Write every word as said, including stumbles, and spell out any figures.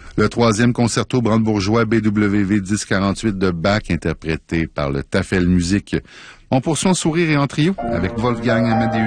Le troisième concerto brandebourgeois B W V dix quarante-huit de Bach, interprété par le Tafel Musique. On poursuit en sourire et en trio avec Wolfgang Amadeus